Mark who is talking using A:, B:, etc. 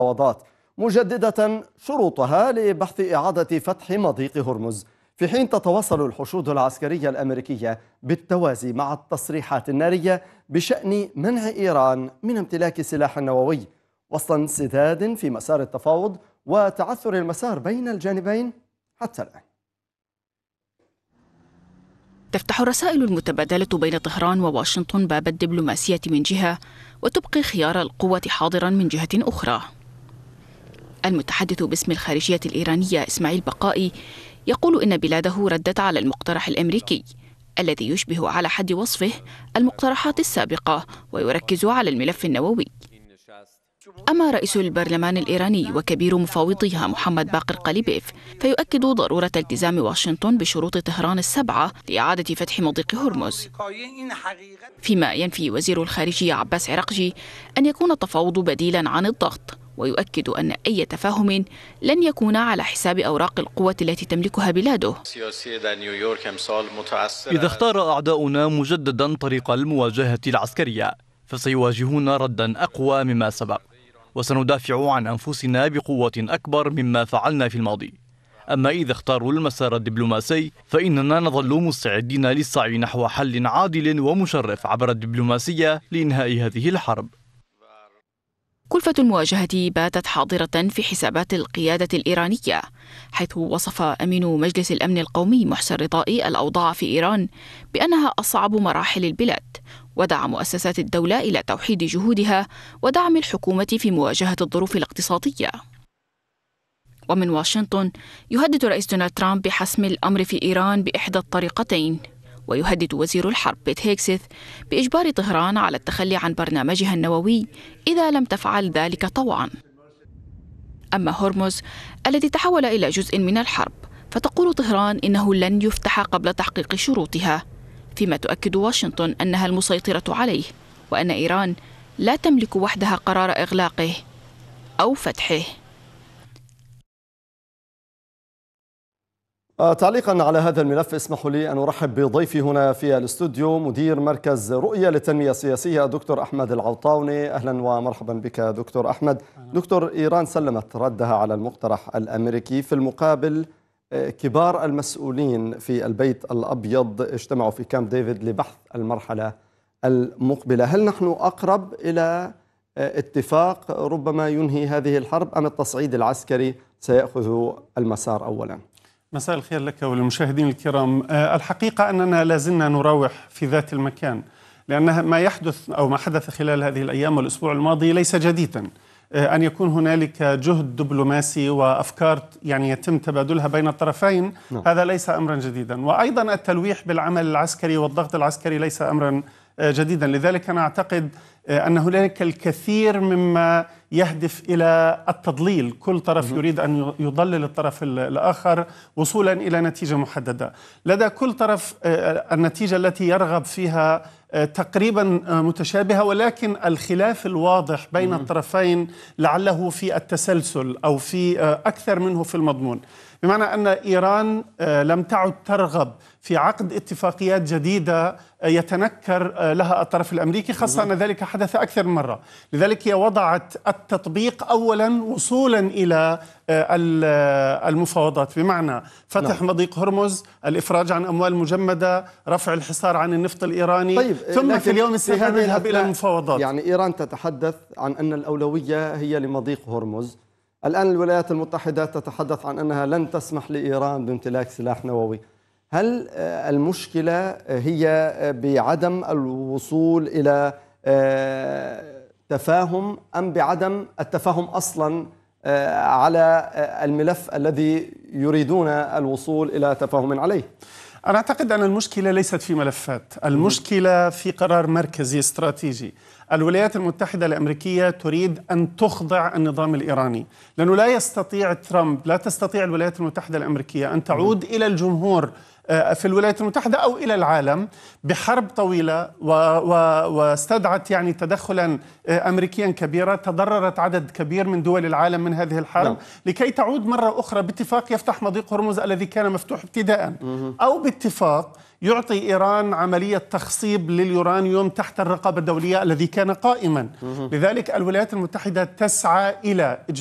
A: المفاوضات، مجددة شروطها لبحث إعادة فتح مضيق هرمز، في حين تتواصل الحشود العسكرية الأمريكية بالتوازي مع التصريحات النارية بشأن منع إيران من امتلاك سلاح نووي، وسط انسداد في مسار التفاوض وتعثر المسار بين الجانبين حتى الآن.
B: تفتح الرسائل المتبادلة بين طهران وواشنطن باب الدبلوماسية من جهة، وتبقي خيار القوة حاضرا من جهة أخرى. المتحدث باسم الخارجية الإيرانية إسماعيل بقائي يقول إن بلاده ردت على المقترح الأمريكي الذي يشبه على حد وصفه المقترحات السابقة، ويركز على الملف النووي. أما رئيس البرلمان الإيراني وكبير مفاوضيها محمد باقر قليبيف فيؤكد ضرورة التزام واشنطن بشروط طهران السبعة لإعادة فتح مضيق هرمز، فيما ينفي وزير الخارجية عباس عراقجي أن يكون التفاوض بديلا عن الضغط، ويؤكد أن أي تفاهم لن يكون على حساب أوراق القوة التي تملكها بلاده.
C: إذا اختار أعداؤنا مجددا طريق المواجهة العسكرية فسيواجهون ردا أقوى مما سبق، وسندافع عن أنفسنا بقوة أكبر مما فعلنا في الماضي. أما إذا اختاروا المسار الدبلوماسي فإننا نظل مستعدين للسعي نحو حل عادل ومشرف عبر الدبلوماسية لإنهاء هذه الحرب.
B: كلفة المواجهة باتت حاضرة في حسابات القيادة الإيرانية، حيث وصف أمين مجلس الأمن القومي محسن رضائي الأوضاع في إيران بأنها أصعب مراحل البلاد، ودعا مؤسسات الدولة إلى توحيد جهودها ودعم الحكومة في مواجهة الظروف الاقتصادية. ومن واشنطن يهدد رئيس دونالد ترامب بحسم الأمر في إيران بإحدى الطريقتين، ويهدد وزير الحرب بيت هيكسث بإجبار طهران على التخلي عن برنامجها النووي إذا لم تفعل ذلك طوعا. أما هرمز الذي تحول إلى جزء من الحرب فتقول طهران إنه لن يفتح قبل تحقيق شروطها، فيما تؤكد واشنطن أنها المسيطرة عليه، وأن إيران لا تملك وحدها قرار إغلاقه أو فتحه.
A: تعليقا على هذا الملف اسمحوا لي أن أرحب بضيفي هنا في الاستوديو مدير مركز رؤية للتنمية السياسية دكتور أحمد العوطاوني. أهلا ومرحبا بك دكتور أحمد. دكتور، إيران سلمت ردها على المقترح الأمريكي، في المقابل كبار المسؤولين في البيت الأبيض اجتمعوا في كامب ديفيد لبحث المرحلة المقبلة. هل نحن أقرب إلى اتفاق ربما ينهي هذه الحرب أم التصعيد العسكري سيأخذ المسار أولا؟
D: مساء الخير لك وللمشاهدين الكرام. الحقيقة أننا لازلنا نراوح في ذات المكان، لأن ما يحدث أو ما حدث خلال هذه الأيام والأسبوع الماضي ليس جديدا. أن يكون هنالك جهد دبلوماسي وأفكار يتم تبادلها بين الطرفين، هذا ليس أمرا جديدا، وأيضا التلويح بالعمل العسكري والضغط العسكري ليس أمرا جديدا. لذلك أنا أعتقد أن هنالك الكثير مما يهدف إلى التضليل، كل طرف يريد أن يضلل الطرف الآخر وصولا إلى نتيجة محددة. لدى كل طرف النتيجة التي يرغب فيها تقريبا متشابهة، ولكن الخلاف الواضح بين الطرفين لعله في التسلسل أو في أكثر منه في المضمون، بمعنى أن إيران لم تعد ترغب في عقد اتفاقيات جديدة يتنكر لها الطرف الأمريكي، خاصة أن ذلك حدث أكثر من مرة. لذلك هي وضعت التطبيق أولا وصولا إلى المفاوضات، بمعنى فتح مضيق هرمز، الإفراج عن أموال مجمدة، رفع الحصار عن النفط الإيراني، ثم في اليوم السابع نذهب إلى المفاوضات.
A: يعني إيران تتحدث عن أن الأولوية هي لمضيق هرمز، الآن الولايات المتحدة تتحدث عن أنها لن تسمح لإيران بامتلاك سلاح نووي. هل المشكلة هي بعدم الوصول إلى تفاهم أم بعدم التفاهم أصلا على الملف الذي يريدون الوصول إلى تفاهم عليه؟
D: أنا أعتقد أن المشكلة ليست في ملفات، المشكلة في قرار مركزي استراتيجي. الولايات المتحدة الأمريكية تريد أن تخضع النظام الإيراني، لأنه لا يستطيع ترامب، لا تستطيع الولايات المتحدة الأمريكية أن تعود إلى الجمهور في الولايات المتحدة أو إلى العالم بحرب طويلة واستدعت يعني تدخلا أمريكيا كبيرا. تضررت عدد كبير من دول العالم من هذه الحرب لكي تعود مرة أخرى باتفاق يفتح مضيق هرمز الذي كان مفتوح ابتداء، أو باتفاق يعطي إيران عملية تخصيب لليورانيوم تحت الرقابة الدولية الذي كان قائما. لذلك الولايات المتحدة تسعى إلى